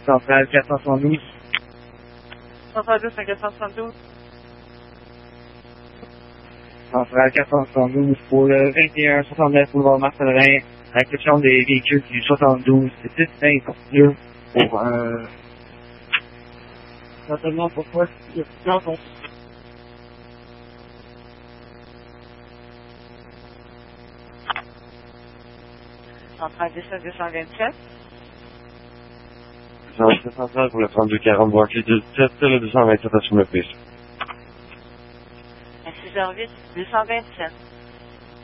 Centrale 472. Centrale 2, 472. Centrale 472 pour le 2169 boulevard Marcelin, à l'exception des véhicules du 72, c'est 6 pour certainement pourquoi il y a plusieurs sont. Centrale 17 227. Centrale pour le 3240 Barclay 17, le 227 à sur le piste. À 6h08, 227.